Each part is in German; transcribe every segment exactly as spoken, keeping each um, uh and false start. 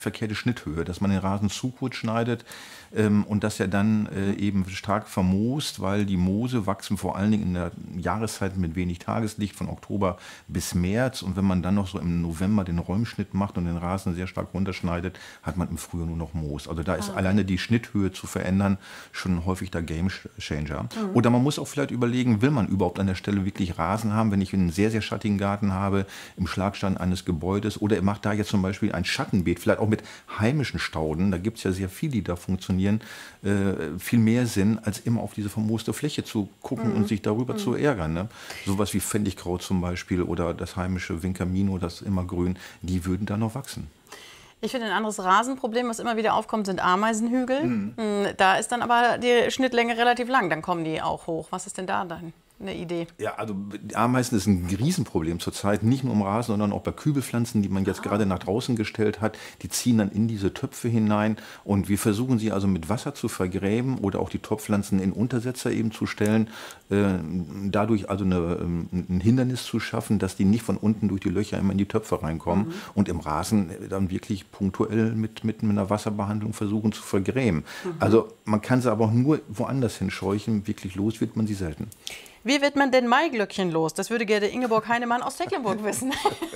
verkehrte Schnitthöhe, dass man den Rasen zu kurz schneidet ähm, und dass er dann äh, eben stark vermoost, weil die Moose wachsen vor allen Dingen in der Jahreszeit mit wenig Tageslicht von Oktober bis März, und wenn man dann noch so im November den Räumschnitt macht und den Rasen sehr stark runterschneidet, hat man im Frühjahr nur noch Moos. Also da ist ah, okay. alleine die Schnitthöhe zu verändern schon häufig der Gamechanger. Mhm. Oder man muss auch vielleicht überlegen, will man überhaupt an der Stelle wirklich Rasen haben, wenn ich einen sehr, sehr schattigen Garten habe, im Schlagstand eines Gebäudes, oder ihr macht da jetzt zum Beispiel ein Schattenbeet, vielleicht auch mit heimischen Stauden, da gibt es ja sehr viele, die da funktionieren, äh, viel mehr Sinn, als immer auf diese vermooste Fläche zu gucken mhm. und sich darüber mhm. zu ärgern. Ne? Sowas wie Pfennigkraut zum Beispiel oder das heimische Vincamino, das Immergrün, die würden da noch wachsen. Ich finde, ein anderes Rasenproblem, was immer wieder aufkommt, sind Ameisenhügel. Mhm. Da ist dann aber die Schnittlänge relativ lang, dann kommen die auch hoch. Was ist denn da dann eine Idee? Ja, also Ameisen ist ein Riesenproblem zurzeit, nicht nur im Rasen, sondern auch bei Kübelpflanzen, die man jetzt ah. gerade nach draußen gestellt hat. Die ziehen dann in diese Töpfe hinein, und wir versuchen sie also mit Wasser zu vergräben oder auch die Topfpflanzen in Untersetzer eben zu stellen, äh, dadurch also eine, ein Hindernis zu schaffen, dass die nicht von unten durch die Löcher immer in die Töpfe reinkommen mhm. und im Rasen dann wirklich punktuell mit, mit einer Wasserbehandlung versuchen zu vergräben. Mhm. Also man kann sie aber auch nur woanders hinscheuchen, wirklich los wird man sie selten. Wie wird man denn Maiglöckchen los? Das würde gerne Ingeborg Heinemann aus Tecklenburg wissen.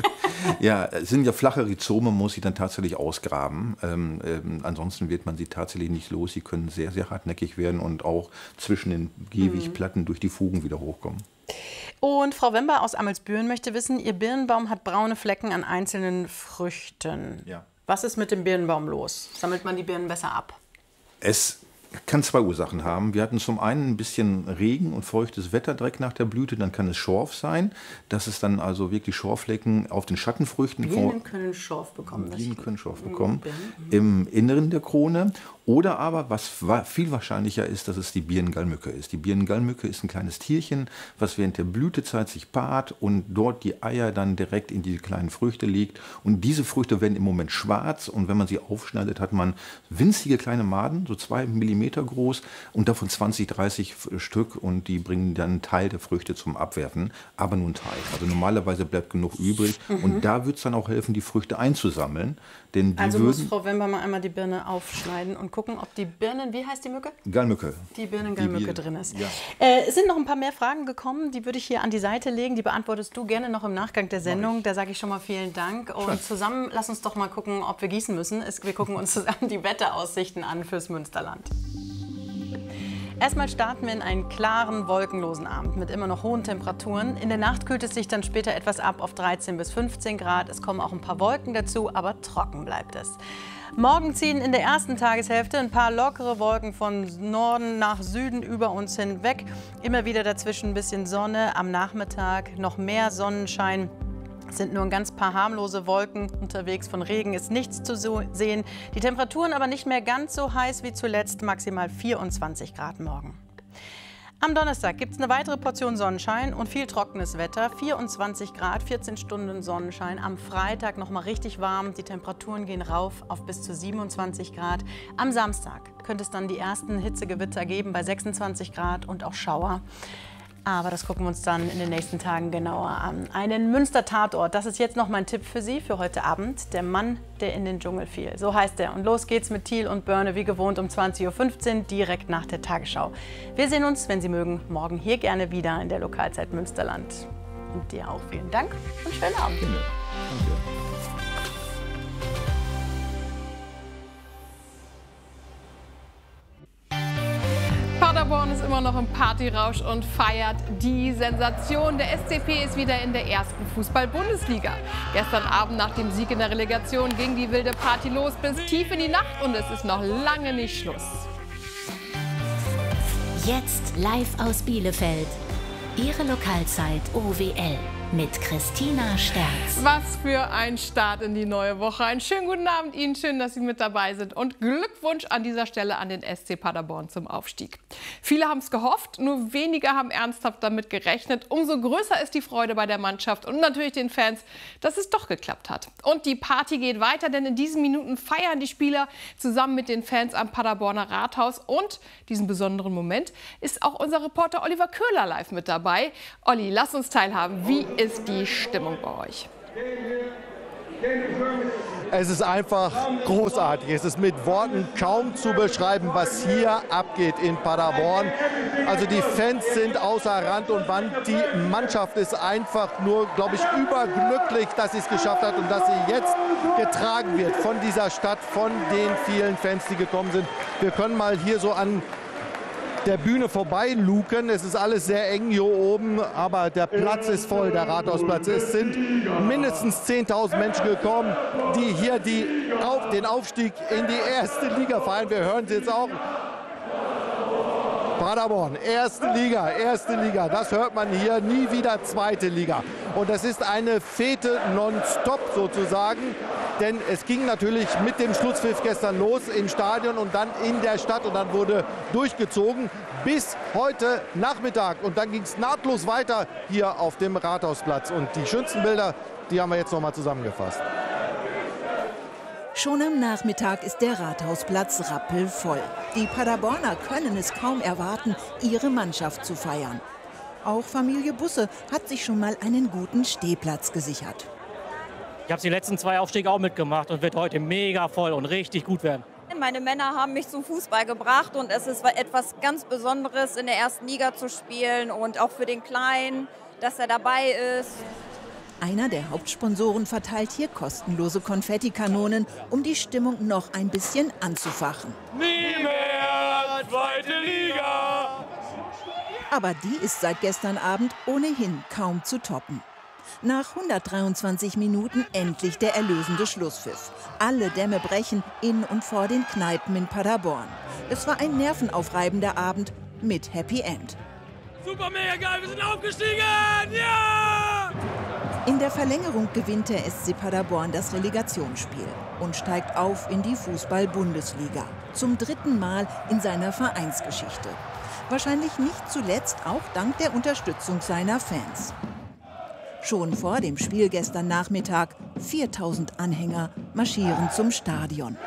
Ja, es sind ja flache Rhizome, man muss sie dann tatsächlich ausgraben. Ähm, ähm, ansonsten wird man sie tatsächlich nicht los. Sie können sehr, sehr hartnäckig werden und auch zwischen den Gehwegplatten mhm. durch die Fugen wieder hochkommen. Und Frau Wember aus Amelsbüren möchte wissen, ihr Birnbaum hat braune Flecken an einzelnen Früchten. Ja. Was ist mit dem Birnbaum los? Sammelt man die Birnen besser ab? Es kann zwei Ursachen haben. Wir hatten zum einen ein bisschen Regen und feuchtes Wetter direkt nach der Blüte, dann kann es Schorf sein. Das ist dann also wirklich Schorflecken auf den Schattenfrüchten. Bienen können Schorf bekommen. Bienen können Schorf bekommen im Inneren der Krone. Oder aber, was viel wahrscheinlicher ist, dass es die Birnengallmücke ist. Die Birnengallmücke ist ein kleines Tierchen, was während der Blütezeit sich paart und dort die Eier dann direkt in die kleinen Früchte legt. Und diese Früchte werden im Moment schwarz, und wenn man sie aufschneidet, hat man winzige kleine Maden, so zwei Millimeter groß, und davon zwanzig, dreißig Stück, und die bringen dann einen Teil der Früchte zum Abwerfen, aber nur einen Teil. Also normalerweise bleibt genug übrig, mhm. und da wird es dann auch helfen, die Früchte einzusammeln. Denn die also würden, muss Frau Wember mal einmal die Birne aufschneiden und gucken, ob die Birnen, wie heißt die Mücke? Gallmücke. Die Birnengallmücke drin ist. Ja. Äh, es sind noch ein paar mehr Fragen gekommen, die würde ich hier an die Seite legen. Die beantwortest du gerne noch im Nachgang der Sendung. Da sage ich schon mal vielen Dank. Und Schön. zusammen, lass uns doch mal gucken, ob wir gießen müssen. Wir gucken uns zusammen die Wetteraussichten an fürs Münsterland. Erstmal starten wir in einen klaren, wolkenlosen Abend mit immer noch hohen Temperaturen. In der Nacht kühlt es sich dann später etwas ab auf dreizehn bis fünfzehn Grad. Es kommen auch ein paar Wolken dazu, aber trocken bleibt es. Morgen ziehen in der ersten Tageshälfte ein paar lockere Wolken von Norden nach Süden über uns hinweg. Immer wieder dazwischen ein bisschen Sonne, am Nachmittag noch mehr Sonnenschein. Es sind nur ein ganz paar harmlose Wolken unterwegs. Von Regen ist nichts zu sehen. Die Temperaturen aber nicht mehr ganz so heiß wie zuletzt, maximal vierundzwanzig Grad morgen. Am Donnerstag gibt es eine weitere Portion Sonnenschein und viel trockenes Wetter. vierundzwanzig Grad, vierzehn Stunden Sonnenschein. Am Freitag noch mal richtig warm. Die Temperaturen gehen rauf auf bis zu siebenundzwanzig Grad. Am Samstag könnte es dann die ersten Hitzegewitter geben bei sechsundzwanzig Grad und auch Schauer. Aber das gucken wir uns dann in den nächsten Tagen genauer an. Einen Münster-Tatort, das ist jetzt noch mein Tipp für Sie für heute Abend. Der Mann, der in den Dschungel fiel. So heißt er. Und los geht's mit Thiel und Börne, wie gewohnt um zwanzig Uhr fünfzehn, direkt nach der Tagesschau. Wir sehen uns, wenn Sie mögen, morgen hier gerne wieder in der Lokalzeit Münsterland. Und dir auch vielen Dank und schönen Abend. Danke. Paderborn ist immer noch im Partyrausch und feiert die Sensation. Der S C P ist wieder in der ersten Fußball-Bundesliga. Gestern Abend nach dem Sieg in der Relegation ging die wilde Party los bis tief in die Nacht und es ist noch lange nicht Schluss. Jetzt live aus Bielefeld. Ihre Lokalzeit O W L mit Christina Sterz. Was für ein Start in die neue Woche. Einen schönen guten Abend Ihnen, schön, dass Sie mit dabei sind und Glückwunsch an dieser Stelle an den S C Paderborn zum Aufstieg. Viele haben es gehofft, nur wenige haben ernsthaft damit gerechnet. Umso größer ist die Freude bei der Mannschaft und natürlich den Fans, dass es doch geklappt hat. Und die Party geht weiter, denn in diesen Minuten feiern die Spieler zusammen mit den Fans am Paderborner Rathaus. Und diesen besonderen Moment ist auch unser Reporter Oliver Köhler live mit dabei. Olli, lass uns teilhaben. Wie ist die Stimmung bei euch? Es ist einfach großartig. Es ist mit Worten kaum zu beschreiben, was hier abgeht in Paderborn. Also die Fans sind außer Rand und Band. Die Mannschaft ist einfach nur, glaube ich, überglücklich, dass sie es geschafft hat und dass sie jetzt getragen wird von dieser Stadt, von den vielen Fans, die gekommen sind. Wir können mal hier so an der Bühne vorbei luken. Es ist alles sehr eng hier oben, aber der Platz ist voll, der Rathausplatz. Es sind mindestens zehntausend Menschen gekommen, die hier die, auf, den Aufstieg in die erste Liga feiern. Wir hören sie jetzt auch. Paderborn, erste Liga, erste Liga, das hört man hier, nie wieder zweite Liga. Und das ist eine Fete nonstop sozusagen, denn es ging natürlich mit dem Schlusspfiff gestern los im Stadion und dann in der Stadt und dann wurde durchgezogen bis heute Nachmittag. Und dann ging es nahtlos weiter hier auf dem Rathausplatz. Und die schönsten Bilder, die haben wir jetzt noch mal zusammengefasst. Schon am Nachmittag ist der Rathausplatz rappelvoll. Die Paderborner können es kaum erwarten, ihre Mannschaft zu feiern. Auch Familie Busse hat sich schon mal einen guten Stehplatz gesichert. Ich habe die letzten zwei Aufstiege auch mitgemacht und wird heute mega voll und richtig gut werden. Meine Männer haben mich zum Fußball gebracht und es ist etwas ganz Besonderes, in der ersten Liga zu spielen und auch für den Kleinen, dass er dabei ist. Einer der Hauptsponsoren verteilt hier kostenlose Konfettikanonen, um die Stimmung noch ein bisschen anzufachen. Nie mehr zweite Liga! Aber die ist seit gestern Abend ohnehin kaum zu toppen. Nach hundertdreiundzwanzig Minuten endlich der erlösende Schlusspfiff. Alle Dämme brechen in und vor den Kneipen in Paderborn. Es war ein nervenaufreibender Abend mit Happy End. Super, mega geil, wir sind aufgestiegen! Ja! In der Verlängerung gewinnt der S C Paderborn das Relegationsspiel und steigt auf in die Fußball-Bundesliga. Zum dritten Mal in seiner Vereinsgeschichte. Wahrscheinlich nicht zuletzt auch dank der Unterstützung seiner Fans. Schon vor dem Spiel gestern Nachmittag viertausend Anhänger marschieren zum Stadion.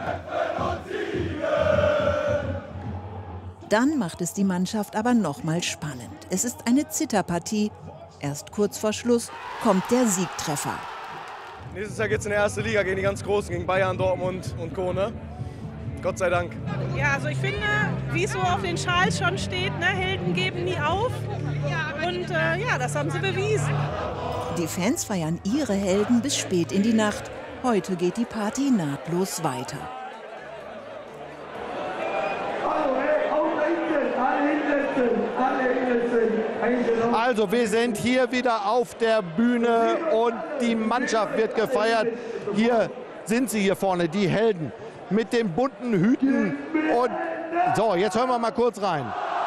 Dann macht es die Mannschaft aber noch mal spannend. Es ist eine Zitterpartie. Erst kurz vor Schluss kommt der Siegtreffer. Nächstes Jahr geht es in die erste Liga gegen die ganz Großen, gegen Bayern, Dortmund und Co. Ne? Gott sei Dank. Ja, also ich finde, wie es so auf den Schals schon steht, ne, Helden geben nie auf. Und äh, ja, das haben sie bewiesen. Die Fans feiern ihre Helden bis spät in die Nacht. Heute geht die Party nahtlos weiter. Also wir sind hier wieder auf der Bühne und die Mannschaft wird gefeiert. Hier sind sie hier vorne, die Helden mit den bunten Hüten. Und so, jetzt hören wir mal kurz rein.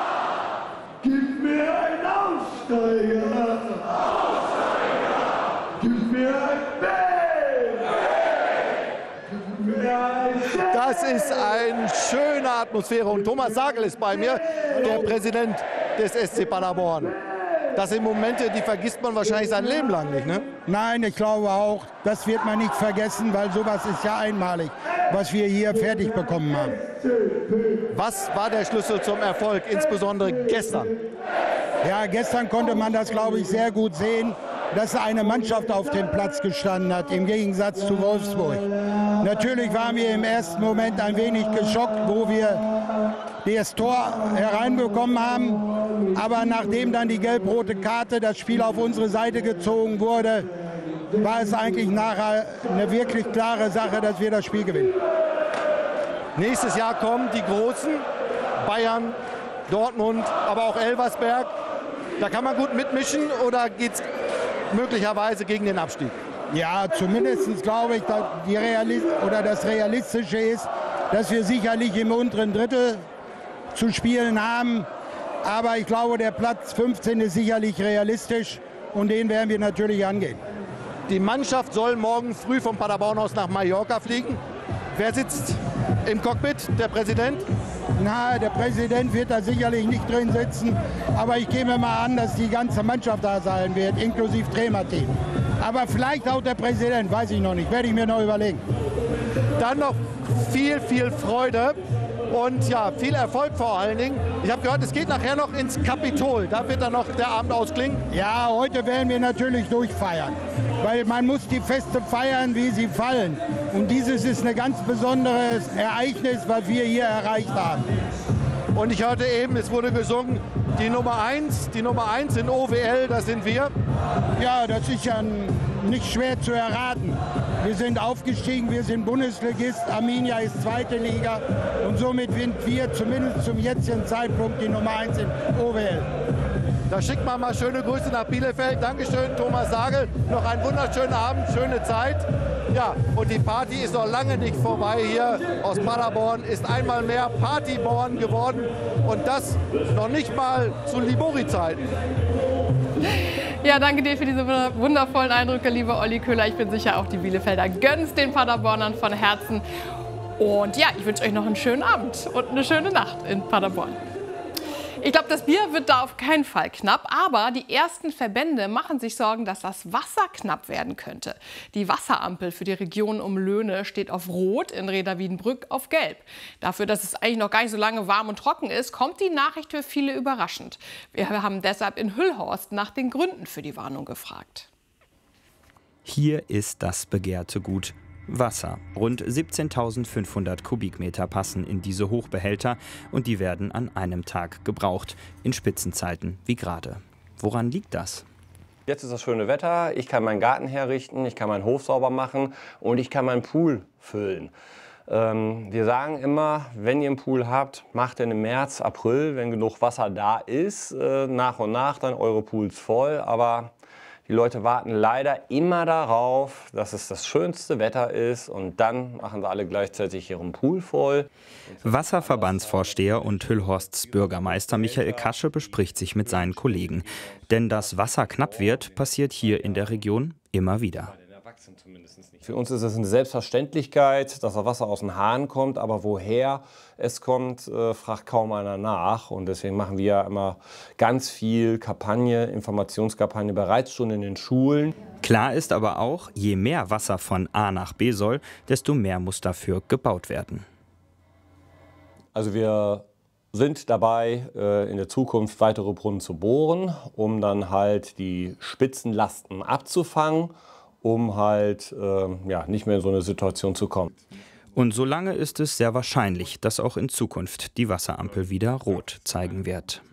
Gib mir einen Aufsteiger! Aufsteiger! Gib mir ein Bell! Gib mir ein Bell! Das ist eine schöne Atmosphäre und Thomas Sagel ist bei mir, der Präsident des S C Paderborn. Das sind Momente, die vergisst man wahrscheinlich sein Leben lang nicht, ne? Nein, ich glaube auch, das wird man nicht vergessen, weil sowas ist ja einmalig, was wir hier fertig bekommen haben. Was war der Schlüssel zum Erfolg, insbesondere gestern? Ja, gestern konnte man das, glaube ich, sehr gut sehen, dass eine Mannschaft auf dem Platz gestanden hat, im Gegensatz zu Wolfsburg. Natürlich waren wir im ersten Moment ein wenig geschockt, wo wir das Tor hereinbekommen haben. Aber nachdem dann die gelb-rote Karte, das Spiel auf unsere Seite gezogen wurde, war es eigentlich nachher eine wirklich klare Sache, dass wir das Spiel gewinnen. Nächstes Jahr kommen die Großen, Bayern, Dortmund, aber auch Elversberg. Da kann man gut mitmischen oder geht es möglicherweise gegen den Abstieg? Ja, zumindest glaube ich, dass die Realist oder das Realistische ist, dass wir sicherlich im unteren Drittel zu spielen haben. Aber ich glaube, der Platz fünfzehn ist sicherlich realistisch und den werden wir natürlich angehen. Die Mannschaft soll morgen früh vom Paderborn aus nach Mallorca fliegen. Wer sitzt im Cockpit? Der Präsident? Na, der Präsident wird da sicherlich nicht drin sitzen. Aber ich gehe mir mal an, dass die ganze Mannschaft da sein wird, inklusive Trainerteam. Aber vielleicht auch der Präsident, weiß ich noch nicht. Werde ich mir noch überlegen. Dann noch viel, viel Freude Und ja, viel Erfolg vor allen Dingen. Ich habe gehört, es geht nachher noch ins Kapitol. Da wird dann noch der Abend ausklingen. Ja, heute werden wir natürlich durchfeiern. Weil man muss die Feste feiern, wie sie fallen. Und dieses ist ein ganz besonderes Ereignis, was wir hier erreicht haben. Und ich hörte eben, es wurde gesungen, die Nummer eins, die Nummer eins in O W L, das sind wir. Ja, das ist ja nicht schwer zu erraten. Wir sind aufgestiegen, wir sind Bundesligist, Arminia ist zweite Liga und somit sind wir zumindest zum jetzigen Zeitpunkt die Nummer eins in O W L. Da schickt man mal schöne Grüße nach Bielefeld. Dankeschön, Thomas Sagel. Noch einen wunderschönen Abend, schöne Zeit. Ja, und die Party ist noch lange nicht vorbei hier aus Paderborn. Ist einmal mehr Partyborn geworden und das noch nicht mal zu Libori-Zeiten. Ja, danke dir für diese wundervollen Eindrücke, lieber Olli Köhler. Ich bin sicher, auch die Bielefelder gönnen's den Paderbornern von Herzen. Und ja, ich wünsche euch noch einen schönen Abend und eine schöne Nacht in Paderborn. Ich glaube, das Bier wird da auf keinen Fall knapp, aber die ersten Verbände machen sich Sorgen, dass das Wasser knapp werden könnte. Die Wasserampel für die Region um Löhne steht auf Rot, in Reda-Wiedenbrück auf Gelb. Dafür, dass es eigentlich noch gar nicht so lange warm und trocken ist, kommt die Nachricht für viele überraschend. Wir haben deshalb in Hüllhorst nach den Gründen für die Warnung gefragt. Hier ist das begehrte Gut. Wasser. Rund siebzehntausendfünfhundert Kubikmeter passen in diese Hochbehälter und die werden an einem Tag gebraucht, in Spitzenzeiten wie gerade. Woran liegt das? Jetzt ist das schöne Wetter, ich kann meinen Garten herrichten, ich kann meinen Hof sauber machen und ich kann meinen Pool füllen. Ähm, wir sagen immer, wenn ihr einen Pool habt, macht den im März, April, wenn genug Wasser da ist, äh, nach und nach dann eure Pools voll, aber die Leute warten leider immer darauf, dass es das schönste Wetter ist und dann machen sie alle gleichzeitig ihren Pool voll. Wasserverbandsvorsteher und Hüllhorsts Bürgermeister Michael Kasche bespricht sich mit seinen Kollegen. Denn dass Wasser knapp wird, passiert hier in der Region immer wieder. Für uns ist es eine Selbstverständlichkeit, dass das Wasser aus dem Hahn kommt, aber woher es kommt, äh, fragt kaum einer nach. Und deswegen machen wir immer ganz viel Kampagne, Informationskampagne bereits schon in den Schulen. Klar ist aber auch, je mehr Wasser von A nach B soll, desto mehr muss dafür gebaut werden. Also wir sind dabei, äh, in der Zukunft weitere Brunnen zu bohren, um dann halt die Spitzenlasten abzufangen, um halt äh, ja, nicht mehr in so eine Situation zu kommen. Und solange ist es sehr wahrscheinlich, dass auch in Zukunft die Wasserampel wieder rot zeigen wird.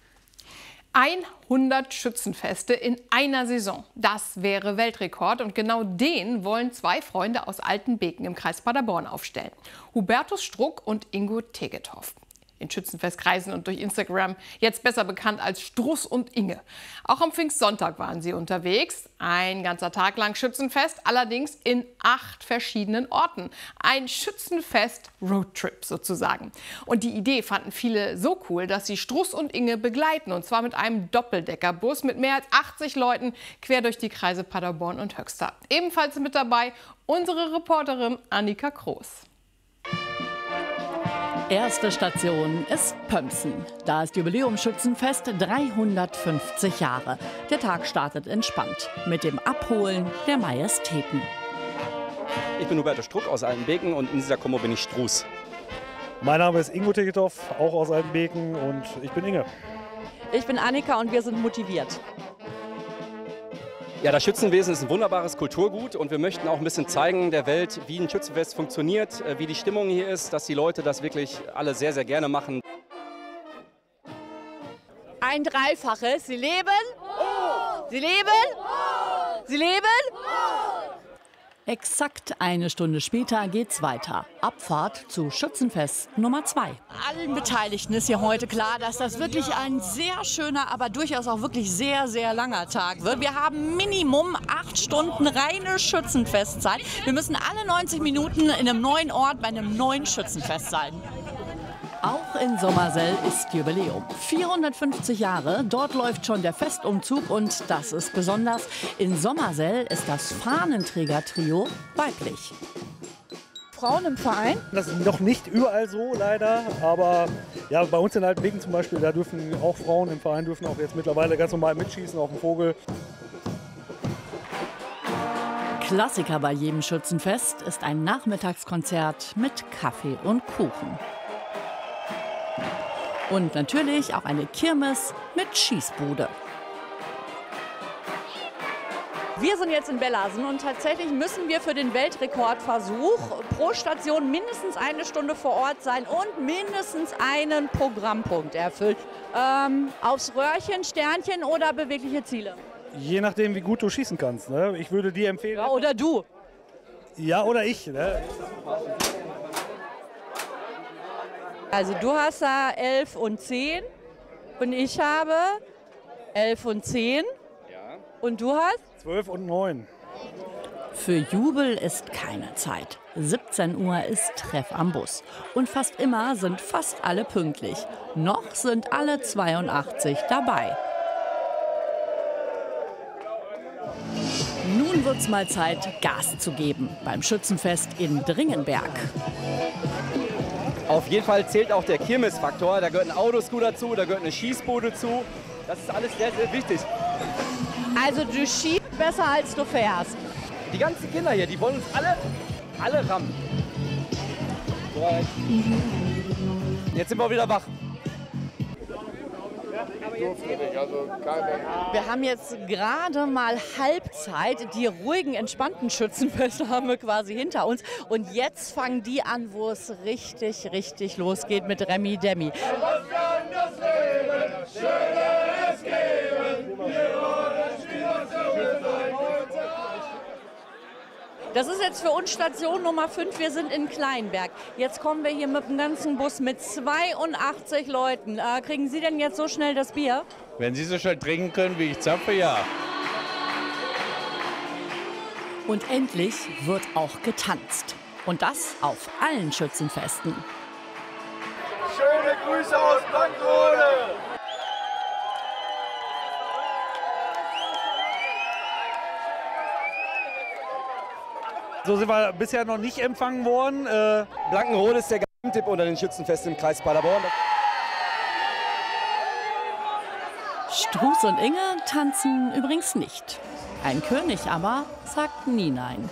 hundert Schützenfeste in einer Saison. Das wäre Weltrekord und genau den wollen zwei Freunde aus Altenbeken im Kreis Paderborn aufstellen. Hubertus Struck und Ingo Tegethoff. In Schützenfestkreisen und durch Instagram jetzt besser bekannt als Struss und Inge. Auch am Pfingstsonntag waren sie unterwegs. Ein ganzer Tag lang Schützenfest, allerdings in acht verschiedenen Orten. Ein Schützenfest-Roadtrip sozusagen. Und die Idee fanden viele so cool, dass sie Struss und Inge begleiten. Und zwar mit einem Doppeldeckerbus mit mehr als achtzig Leuten quer durch die Kreise Paderborn und Höxter. Ebenfalls mit dabei unsere Reporterin Annika Kroos. Erste Station ist Pömsen. Da ist Jubiläumsschützenfest dreihundertfünfzig Jahre. Der Tag startet entspannt mit dem Abholen der Majestäten. Ich bin Hubertus Struck aus Altenbeken und in dieser Kombo bin ich Struss. Mein Name ist Ingo Tegethoff, auch aus Altenbeken und ich bin Inge. Ich bin Annika und wir sind motiviert. Ja, das Schützenwesen ist ein wunderbares Kulturgut und wir möchten auch ein bisschen zeigen der Welt, wie ein Schützenfest funktioniert, wie die Stimmung hier ist, dass die Leute das wirklich alle sehr, sehr gerne machen. Ein Dreifaches. Sie leben, Sie leben, Sie leben. Exakt eine Stunde später geht's weiter. Abfahrt zu Schützenfest Nummer zwei. Allen Beteiligten ist hier heute klar, dass das wirklich ein sehr schöner, aber durchaus auch wirklich sehr, sehr langer Tag wird. Wir haben Minimum acht Stunden reine Schützenfestzeit. Wir müssen alle neunzig Minuten in einem neuen Ort bei einem neuen Schützenfest sein. Auch in Sommersell ist Jubiläum. vierhundertfünfzig Jahre, dort läuft schon der Festumzug und das ist besonders. In Sommersell ist das Fahnenträger-Trio weiblich. Frauen im Verein? Das ist noch nicht überall so, leider. Aber ja, bei uns in Altenbeken zum Beispiel, da dürfen auch Frauen im Verein dürfen auch jetzt mittlerweile ganz normal mitschießen auf den Vogel. Klassiker bei jedem Schützenfest ist ein Nachmittagskonzert mit Kaffee und Kuchen. Und natürlich auch eine Kirmes mit Schießbude. Wir sind jetzt in Bellasen und tatsächlich müssen wir für den Weltrekordversuch pro Station mindestens eine Stunde vor Ort sein und mindestens einen Programmpunkt erfüllen. Ähm, aufs Röhrchen, Sternchen oder bewegliche Ziele? Je nachdem, wie gut du schießen kannst. Ne? Ich würde dir empfehlen. Ja, oder du. Ja, oder ich. Ne? Also du hast da elf und zehn und ich habe elf und zehn. Ja. Und du hast? zwölf und neun. Für Jubel ist keine Zeit. siebzehn Uhr ist Treff am Bus. Und fast immer sind fast alle pünktlich. Noch sind alle zweiundachtzig dabei. Nun wird's mal Zeit, Gas zu geben beim Schützenfest in Dringenberg. Auf jeden Fall zählt auch der Kirmesfaktor. Da gehört ein Autoscooter zu, da gehört eine Schießbude zu. Das ist alles sehr, sehr wichtig. Also du schießt besser als du fährst. Die ganzen Kinder hier, die wollen uns alle, alle rammen. Jetzt sind wir wieder wach. Wir haben jetzt gerade mal Halbzeit. Die ruhigen, entspannten Schützenfeste haben wir quasi hinter uns. Und jetzt fangen die an, wo es richtig, richtig losgeht mit Remi Demi. Das ist jetzt für uns Station Nummer fünf. Wir sind in Kleinberg. Jetzt kommen wir hier mit dem ganzen Bus mit zweiundachtzig Leuten. Äh, kriegen Sie denn jetzt so schnell das Bier? Wenn Sie so schnell trinken können, wie ich zapfe, ja. Und endlich wird auch getanzt. Und das auf allen Schützenfesten. Schöne Grüße aus Blankrode! So sind wir bisher noch nicht empfangen worden. Äh Blankenrode ist der Geheimtipp unter den Schützenfesten im Kreis Paderborn. Struß und Inge tanzen übrigens nicht. Ein König aber sagt nie nein.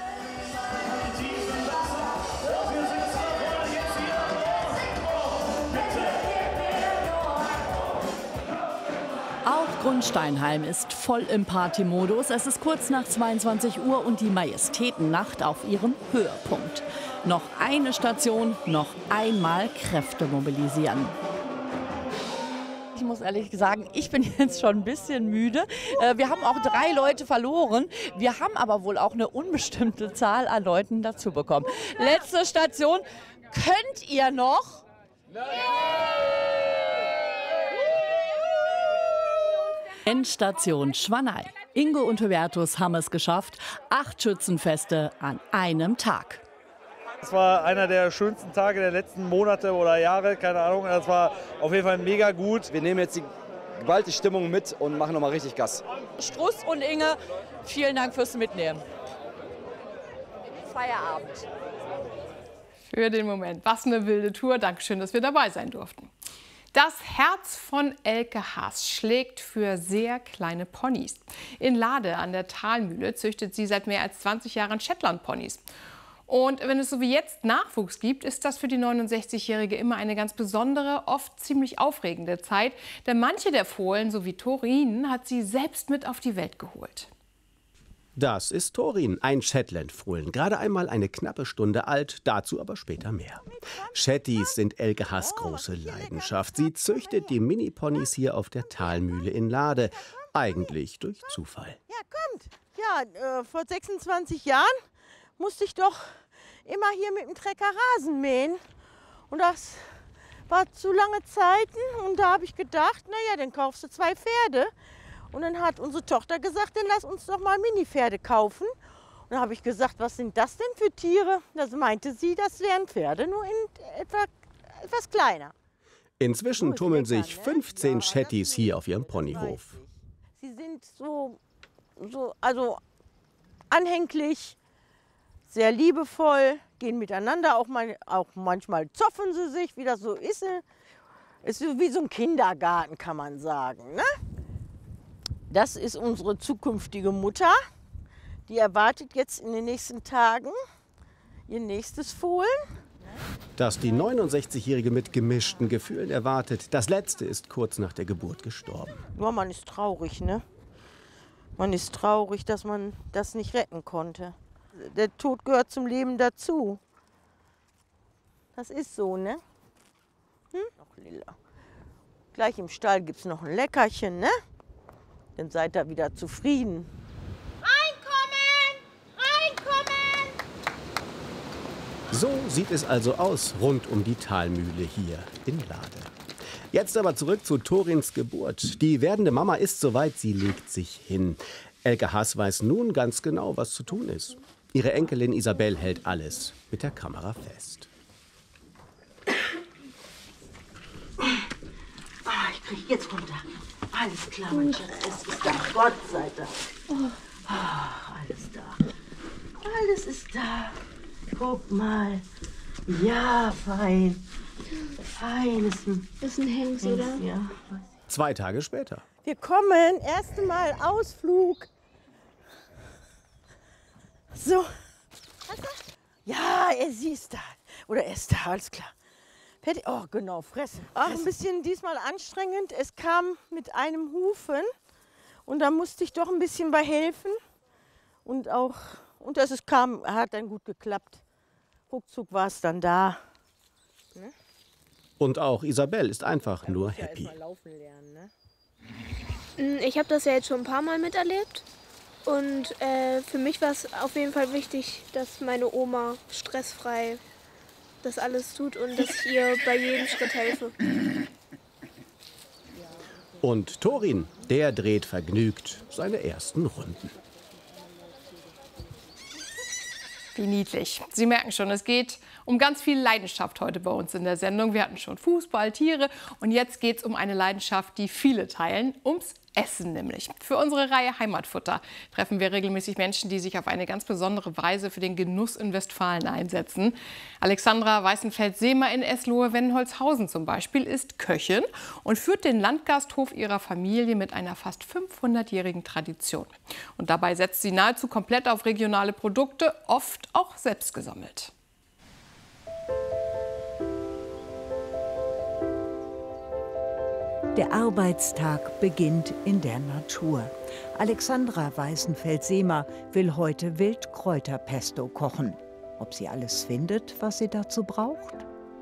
Auch Grundsteinheim ist voll im Partymodus. Es ist kurz nach zweiundzwanzig Uhr und die Majestätennacht auf ihrem Höhepunkt. Noch eine Station, noch einmal Kräfte mobilisieren. Ich muss ehrlich sagen, ich bin jetzt schon ein bisschen müde. Wir haben auch drei Leute verloren. Wir haben aber wohl auch eine unbestimmte Zahl an Leuten dazu bekommen. Letzte Station. Könnt ihr noch? Endstation Schwanei. Ingo und Hubertus haben es geschafft. Acht Schützenfeste an einem Tag. Das war einer der schönsten Tage der letzten Monate oder Jahre, keine Ahnung. Das war auf jeden Fall mega gut. Wir nehmen jetzt die geballte Stimmung mit und machen nochmal richtig Gas. Struß und Inge, vielen Dank fürs Mitnehmen. Feierabend. Für den Moment. Was eine wilde Tour. Dankeschön, dass wir dabei sein durften. Das Herz von Elke Haas schlägt für sehr kleine Ponys. In Lade an der Talmühle züchtet sie seit mehr als zwanzig Jahren Shetland-Ponys. Und wenn es so wie jetzt Nachwuchs gibt, ist das für die neunundsechzigjährige immer eine ganz besondere, oft ziemlich aufregende Zeit. Denn manche der Fohlen, so wie Torin, hat sie selbst mit auf die Welt geholt. Das ist Torin, ein Shetland-Fohlen, gerade einmal eine knappe Stunde alt, dazu aber später mehr. Shetties sind Elke Haas' große Leidenschaft. Sie züchtet die Mini-Ponys hier auf der Talmühle in Lade, eigentlich durch Zufall. Ja, kommt. Ja, äh, vor sechsundzwanzig Jahren musste ich doch immer hier mit dem Trecker Rasen mähen. Und das war zu lange Zeiten. Und da habe ich gedacht, naja, dann kaufst du zwei Pferde. Und dann hat unsere Tochter gesagt, dann lass uns doch mal Mini-Pferde kaufen. Und dann habe ich gesagt, was sind das denn für Tiere? Das meinte sie, das wären Pferde, nur in etwa, etwas kleiner. Inzwischen tummeln sich fünfzehn Shetties hier auf ihrem Ponyhof. Sie sind so, so also anhänglich, sehr liebevoll, gehen miteinander, auch, mal, auch manchmal zoffen sie sich, wie das so ist. Ist so wie so ein Kindergarten, kann man sagen. Ne? Das ist unsere zukünftige Mutter. Die erwartet jetzt in den nächsten Tagen ihr nächstes Fohlen. dass die neunundsechzigjährige mit gemischten Gefühlen erwartet. Das letzte ist kurz nach der Geburt gestorben. Ja, man ist traurig, ne? Man ist traurig, dass man das nicht retten konnte. Der Tod gehört zum Leben dazu. Das ist so, ne? Hm? Noch lila. Gleich im Stall gibt es noch ein Leckerchen, ne? Dann seid ihr wieder zufrieden. So sieht es also aus rund um die Talmühle hier in Lade. Jetzt aber zurück zu Thorins Geburt. Die werdende Mama ist soweit, sie legt sich hin. Elke Haas weiß nun ganz genau, was zu tun ist. Ihre Enkelin Isabel hält alles mit der Kamera fest. Ah, ich krieg jetzt runter. Alles klar, mein Schatz, es ist da. Gott sei Dank. Ah, alles da. Alles ist da. Guck mal. Ja, fein. Fein ist ein, ist ein Hengst, oder? Ja. Zwei Tage später. Wir kommen. Erste Mal Ausflug. So. Ja, er sie ist da. Oder er ist da, alles klar. Oh, genau, fressen. Ach, ein bisschen diesmal anstrengend. Es kam mit einem Hufen. Und da musste ich doch ein bisschen bei helfen. Und auch, und dass es kam, hat dann gut geklappt. Ruckzuck war es dann da. Ne? Und auch Isabel ist einfach nur happy. Ich habe das ja jetzt schon ein paar Mal miterlebt. Und äh, für mich war es auf jeden Fall wichtig, dass meine Oma stressfrei das alles tut und dass ich ihr bei jedem Schritt helfe. Und Thorin, der dreht vergnügt seine ersten Runden. Wie niedlich. Sie merken schon, es geht um ganz viel Leidenschaft heute bei uns in der Sendung. Wir hatten schon Fußball, Tiere und jetzt geht es um eine Leidenschaft, die viele teilen, ums Essen nämlich. Für unsere Reihe Heimatfutter treffen wir regelmäßig Menschen, die sich auf eine ganz besondere Weise für den Genuss in Westfalen einsetzen. Alexandra Weißenfeld-Sehmer in Eslohe-Wennholzhausen zum Beispiel ist Köchin und führt den Landgasthof ihrer Familie mit einer fast fünfhundertjährigen Tradition. Und dabei setzt sie nahezu komplett auf regionale Produkte, oft auch selbst gesammelt. Der Arbeitstag beginnt in der Natur. Alexandra Weißenfeld-Sehmer will heute Wildkräuterpesto kochen. Ob sie alles findet, was sie dazu braucht?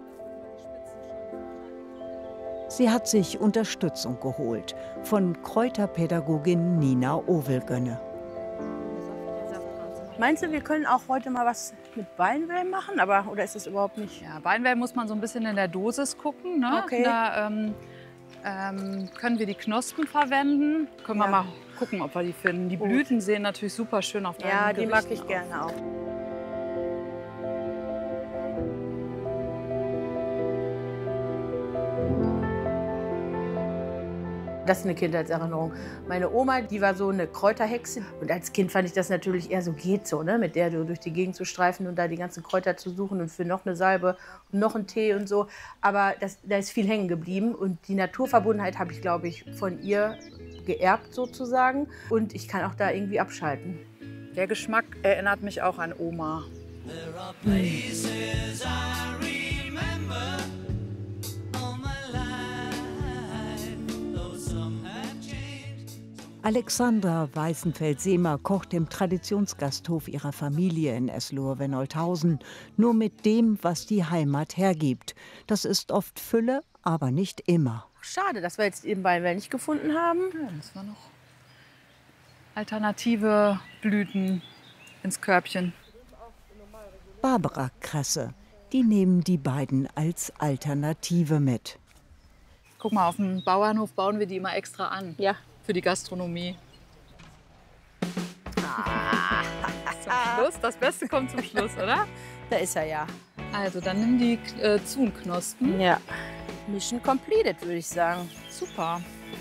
Sie hat sich Unterstützung geholt von Kräuterpädagogin Nina Ovelgönne. Meinst du, wir können auch heute mal was mit Beinwell machen? Aber, oder ist es überhaupt nicht? Ja, Beinwell muss man so ein bisschen in der Dosis gucken. Ne? Okay. Da ähm, ähm, können wir die Knospen verwenden. Können wir Ja. mal gucken, ob wir die finden. Die Gut. Blüten sehen natürlich super schön auf deinen Ja, die mag Gerichten ich gerne auch. Das ist eine Kindheitserinnerung. Meine Oma, die war so eine Kräuterhexe. Und als Kind fand ich das natürlich eher so, geht so, ne? Mit der du durch die Gegend zu streifen und da die ganzen Kräuter zu suchen und für noch eine Salbe und noch einen Tee und so. Aber das, da ist viel hängen geblieben. Und die Naturverbundenheit habe ich, glaube ich, von ihr geerbt sozusagen. Und ich kann auch da irgendwie abschalten. Der Geschmack erinnert mich auch an Oma. Alexandra Weißenfeld-Sehmer kocht im Traditionsgasthof ihrer Familie in Eslohe-Wennholzhausen nur mit dem, was die Heimat hergibt. Das ist oft Fülle, aber nicht immer. Schade, dass wir jetzt eben Beinwell nicht gefunden haben. Ja, das war noch alternative Blüten ins Körbchen. Barbara-Kresse, die nehmen die beiden als Alternative mit. Guck mal, auf dem Bauernhof bauen wir die immer extra an. Ja. Für die Gastronomie. Zum Schluss, das Beste kommt zum Schluss, oder? Da ist er ja. Also, dann nimm die äh, Zuhnknospen. Ja. Mission completed, würde ich sagen. Super.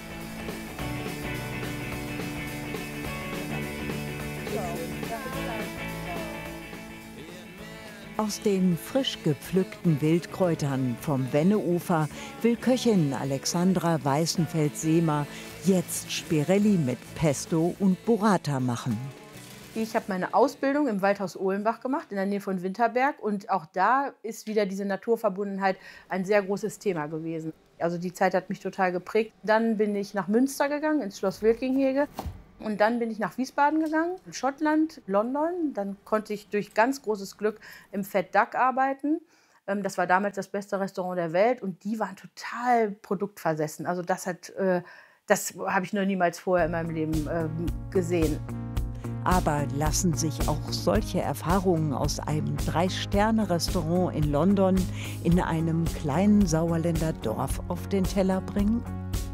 Aus den frisch gepflückten Wildkräutern vom Wenneufer will Köchin Alexandra Weißenfeld-Sehmer jetzt Spirelli mit Pesto und Burrata machen. Ich habe meine Ausbildung im Waldhaus Ohlenbach gemacht, in der Nähe von Winterberg. Und auch da ist wieder diese Naturverbundenheit ein sehr großes Thema gewesen. Also die Zeit hat mich total geprägt. Dann bin ich nach Münster gegangen, ins Schloss Wilkinghege. Und dann bin ich nach Wiesbaden gegangen, in Schottland, London. Dann konnte ich durch ganz großes Glück im Fat Duck arbeiten. Das war damals das beste Restaurant der Welt. Und die waren total produktversessen. Also das hat, das habe ich noch niemals vorher in meinem Leben gesehen. Aber lassen sich auch solche Erfahrungen aus einem Drei-Sterne-Restaurant in London in einem kleinen Sauerländer Dorf auf den Teller bringen?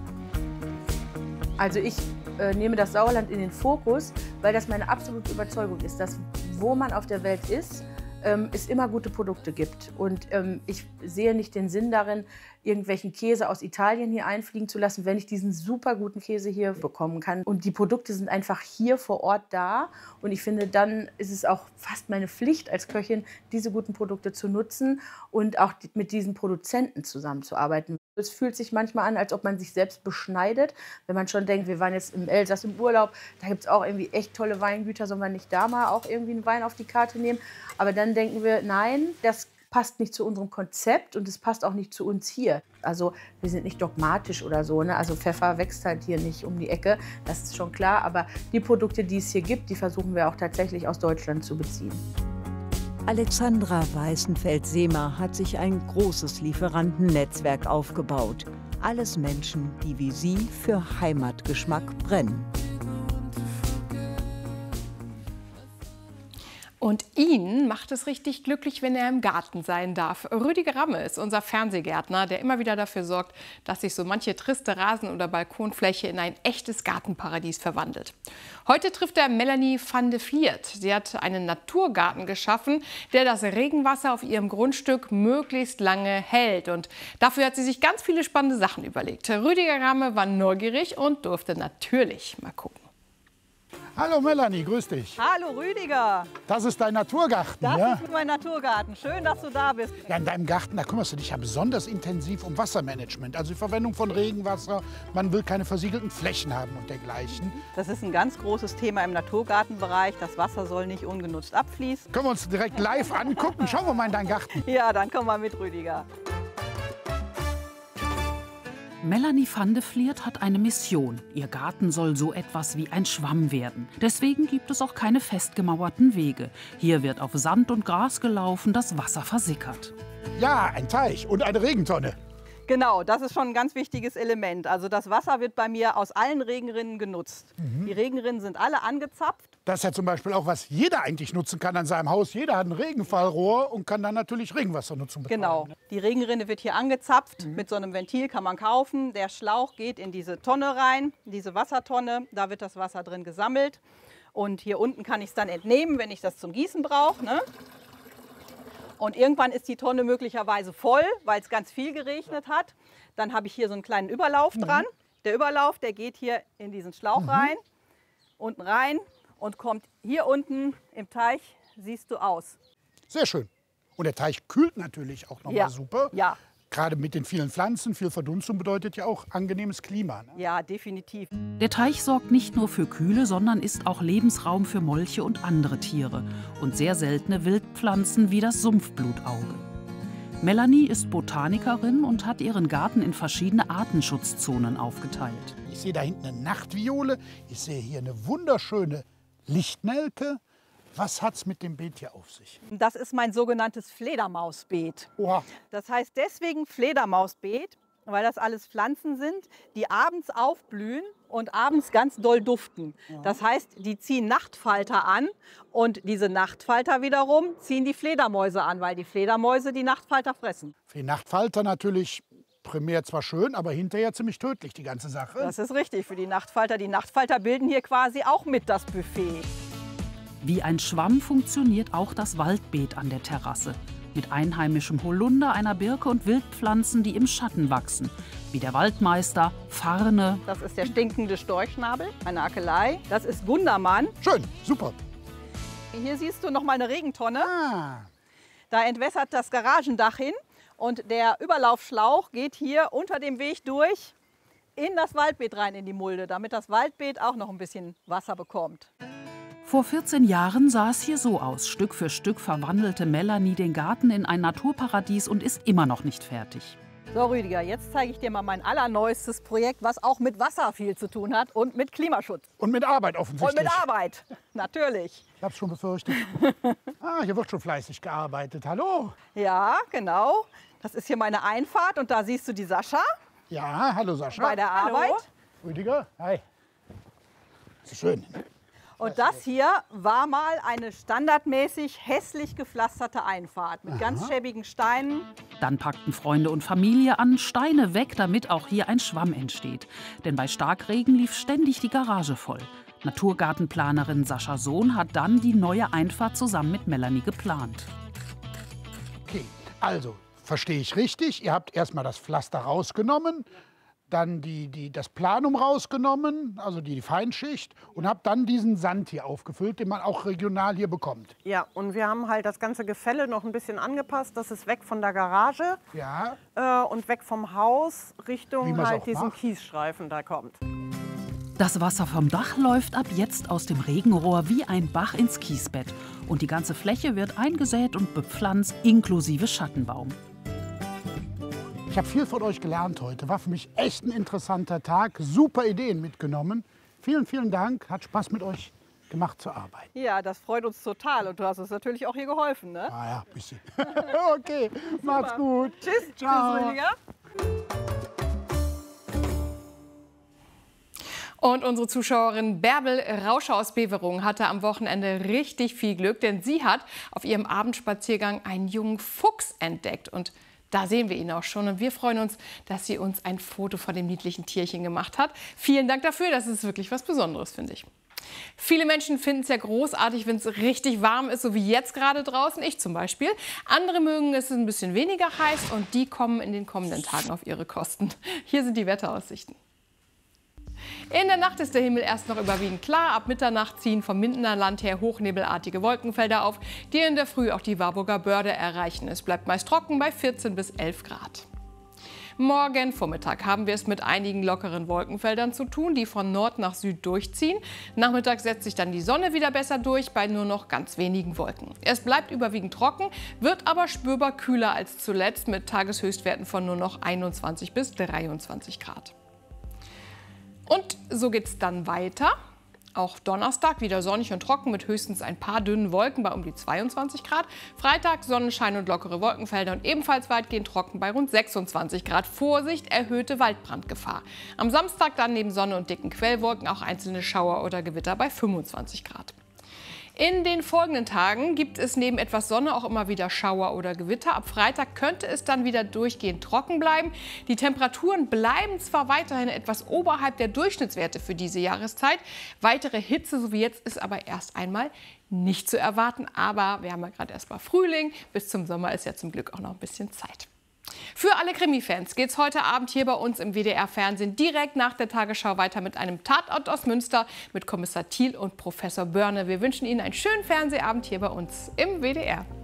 Also ich äh, nehme das Sauerland in den Fokus, weil das meine absolute Überzeugung ist, dass wo man auf der Welt ist, ähm, es immer gute Produkte gibt. Und ähm, ich sehe nicht den Sinn darin, irgendwelchen Käse aus Italien hier einfliegen zu lassen, wenn ich diesen super guten Käse hier bekommen kann. Und die Produkte sind einfach hier vor Ort da. Und ich finde, dann ist es auch fast meine Pflicht als Köchin, diese guten Produkte zu nutzen und auch mit diesen Produzenten zusammenzuarbeiten. Es fühlt sich manchmal an, als ob man sich selbst beschneidet, wenn man schon denkt, wir waren jetzt im Elsass im Urlaub, da gibt es auch irgendwie echt tolle Weingüter, sollen wir nicht da mal auch irgendwie einen Wein auf die Karte nehmen? Aber dann denken wir, nein, das passt nicht zu unserem Konzept und es passt auch nicht zu uns hier. Also wir sind nicht dogmatisch oder so, ne? Also Pfeffer wächst halt hier nicht um die Ecke, das ist schon klar. Aber die Produkte, die es hier gibt, die versuchen wir auch tatsächlich aus Deutschland zu beziehen. Alexandra Weißenfeld-Sehmer hat sich ein großes Lieferantennetzwerk aufgebaut. Alles Menschen, die wie sie für Heimatgeschmack brennen. Und ihn macht es richtig glücklich, wenn er im Garten sein darf. Rüdiger Ramme ist unser Fernsehgärtner, der immer wieder dafür sorgt, dass sich so manche triste Rasen- oder Balkonfläche in ein echtes Gartenparadies verwandelt. Heute trifft er Melanie van de Vliert. Sie hat einen Naturgarten geschaffen, der das Regenwasser auf ihrem Grundstück möglichst lange hält. Und dafür hat sie sich ganz viele spannende Sachen überlegt. Rüdiger Ramme war neugierig und durfte natürlich mal gucken. Hallo Melanie, grüß dich. Hallo Rüdiger. Das ist dein Naturgarten, Das ja? ist mein Naturgarten. Schön, dass du da bist. Ja, in deinem Garten, da kümmerst du dich ja besonders intensiv um Wassermanagement. Also die Verwendung von Regenwasser. Man will keine versiegelten Flächen haben und dergleichen. Das ist ein ganz großes Thema im Naturgartenbereich. Das Wasser soll nicht ungenutzt abfließen. Können wir uns direkt live angucken? Schauen wir mal in deinen Garten. Ja, dann komm mal mit, Rüdiger. Melanie van de Vliert hat eine Mission. Ihr Garten soll so etwas wie ein Schwamm werden. Deswegen gibt es auch keine festgemauerten Wege. Hier wird auf Sand und Gras gelaufen, das Wasser versickert. Ja, ein Teich und eine Regentonne. Genau, das ist schon ein ganz wichtiges Element. Also das Wasser wird bei mir aus allen Regenrinnen genutzt. Mhm. Die Regenrinnen sind alle angezapft. Das ist ja zum Beispiel auch, was jeder eigentlich nutzen kann an seinem Haus. Jeder hat ein Regenfallrohr und kann dann natürlich Regenwassernutzung betreiben. Genau, die Regenrinne wird hier angezapft. Mhm. Mit so einem Ventil kann man kaufen. Der Schlauch geht in diese Tonne rein, diese Wassertonne. Da wird das Wasser drin gesammelt. Und hier unten kann ich es dann entnehmen, wenn ich das zum Gießen brauche, ne? Und irgendwann ist die Tonne möglicherweise voll, weil es ganz viel geregnet hat. Dann habe ich hier so einen kleinen Überlauf dran. Mhm. Der Überlauf, der geht hier in diesen Schlauch mhm. rein, unten rein und kommt hier unten im Teich, siehst du, aus. Sehr schön. Und der Teich kühlt natürlich auch nochmal ja. super. Ja. Gerade mit den vielen Pflanzen, viel Verdunstung bedeutet ja auch angenehmes Klima. Ne? Ja, definitiv. Der Teich sorgt nicht nur für Kühle, sondern ist auch Lebensraum für Molche und andere Tiere und sehr seltene Wildpflanzen wie das Sumpfblutauge. Melanie ist Botanikerin und hat ihren Garten in verschiedene Artenschutzzonen aufgeteilt. Ich sehe da hinten eine Nachtviole, ich sehe hier eine wunderschöne Lichtnelke. Was hat es mit dem Beet hier auf sich? Das ist mein sogenanntes Fledermausbeet. Oha. Das heißt deswegen Fledermausbeet, weil das alles Pflanzen sind, die abends aufblühen und abends ganz doll duften. Ja. Das heißt, die ziehen Nachtfalter an und diese Nachtfalter wiederum ziehen die Fledermäuse an, weil die Fledermäuse die Nachtfalter fressen. Für die Nachtfalter natürlich primär zwar schön, aber hinterher ziemlich tödlich, die ganze Sache. Das ist richtig für die Nachtfalter. Die Nachtfalter bilden hier quasi auch mit das Buffet. Wie ein Schwamm funktioniert auch das Waldbeet an der Terrasse. Mit einheimischem Holunder, einer Birke und Wildpflanzen, die im Schatten wachsen. Wie der Waldmeister, Farne. Das ist der stinkende Storchschnabel, eine Akelei. Das ist Gundermann. Schön, super. Hier siehst du noch mal eine Regentonne. Ah. Da entwässert das Garagendach hin. Und der Überlaufschlauch geht hier unter dem Weg durch in das Waldbeet rein, in die Mulde, damit das Waldbeet auch noch ein bisschen Wasser bekommt. Vor vierzehn Jahren sah es hier so aus. Stück für Stück verwandelte Melanie den Garten in ein Naturparadies und ist immer noch nicht fertig. So Rüdiger, jetzt zeige ich dir mal mein allerneuestes Projekt, was auch mit Wasser viel zu tun hat und mit Klimaschutz. Und mit Arbeit offensichtlich. Und mit Arbeit, natürlich. Ich hab's schon befürchtet. Ah, hier wird schon fleißig gearbeitet. Hallo. Ja, genau. Das ist hier meine Einfahrt und da siehst du die Sascha. Ja, hallo Sascha. Bei der Arbeit. Hallo. Rüdiger, hi. Das ist schön. Und das hier war mal eine standardmäßig hässlich gepflasterte Einfahrt mit ganz schäbigen Steinen. Dann packten Freunde und Familie an, Steine weg, damit auch hier ein Schwamm entsteht. Denn bei Starkregen lief ständig die Garage voll. Naturgartenplanerin Sascha Sohn hat dann die neue Einfahrt zusammen mit Melanie geplant. Okay, also verstehe ich richtig. Ihr habt erstmal das Pflaster rausgenommen, dann die, die, das Planum rausgenommen, also die Feinschicht, und habt dann diesen Sand hier aufgefüllt, den man auch regional hier bekommt. Ja, und wir haben halt das ganze Gefälle noch ein bisschen angepasst. Das ist weg von der Garage ja. äh, und weg vom Haus Richtung halt diesen macht. Kiesstreifen da kommt. Das Wasser vom Dach läuft ab jetzt aus dem Regenrohr wie ein Bach ins Kiesbett. Und die ganze Fläche wird eingesät und bepflanzt, inklusive Schattenbaum. Ich habe viel von euch gelernt heute. War für mich echt ein interessanter Tag. Super Ideen mitgenommen. Vielen, vielen Dank. Hat Spaß mit euch gemacht zu arbeiten. Ja, das freut uns total. Und du hast uns natürlich auch hier geholfen, ne? Ah ja, ein bisschen. Okay, macht's gut. Tschüss. Ciao. Tschüss, Rüdiger. Und unsere Zuschauerin Bärbel Rauscher aus Beverungen hatte am Wochenende richtig viel Glück, denn sie hat auf ihrem Abendspaziergang einen jungen Fuchs entdeckt. Und da sehen wir ihn auch schon und wir freuen uns, dass sie uns ein Foto von dem niedlichen Tierchen gemacht hat. Vielen Dank dafür, das ist wirklich was Besonderes, finde ich. Viele Menschen finden es ja großartig, wenn es richtig warm ist, so wie jetzt gerade draußen, ich zum Beispiel. Andere mögen es ein bisschen weniger heiß und die kommen in den kommenden Tagen auf ihre Kosten. Hier sind die Wetteraussichten. In der Nacht ist der Himmel erst noch überwiegend klar. Ab Mitternacht ziehen vom Mindener Land her hochnebelartige Wolkenfelder auf, die in der Früh auch die Warburger Börde erreichen. Es bleibt meist trocken bei vierzehn bis elf Grad. Morgen Vormittag haben wir es mit einigen lockeren Wolkenfeldern zu tun, die von Nord nach Süd durchziehen. Nachmittag setzt sich dann die Sonne wieder besser durch, bei nur noch ganz wenigen Wolken. Es bleibt überwiegend trocken, wird aber spürbar kühler als zuletzt mit Tageshöchstwerten von nur noch einundzwanzig bis dreiundzwanzig Grad. Und so geht es dann weiter. Auch Donnerstag wieder sonnig und trocken mit höchstens ein paar dünnen Wolken bei um die zweiundzwanzig Grad. Freitag Sonnenschein und lockere Wolkenfelder und ebenfalls weitgehend trocken bei rund sechsundzwanzig Grad. Vorsicht, erhöhte Waldbrandgefahr. Am Samstag dann neben Sonne und dicken Quellwolken auch einzelne Schauer oder Gewitter bei fünfundzwanzig Grad. In den folgenden Tagen gibt es neben etwas Sonne auch immer wieder Schauer oder Gewitter. Ab Freitag könnte es dann wieder durchgehend trocken bleiben. Die Temperaturen bleiben zwar weiterhin etwas oberhalb der Durchschnittswerte für diese Jahreszeit. Weitere Hitze, so wie jetzt, ist aber erst einmal nicht zu erwarten. Aber wir haben ja gerade erst mal Frühling. Bis zum Sommer ist ja zum Glück auch noch ein bisschen Zeit. Für alle Krimi-Fans geht es heute Abend hier bei uns im W D R-Fernsehen direkt nach der Tagesschau weiter mit einem Tatort aus Münster mit Kommissar Thiel und Professor Börne. Wir wünschen Ihnen einen schönen Fernsehabend hier bei uns im W D R.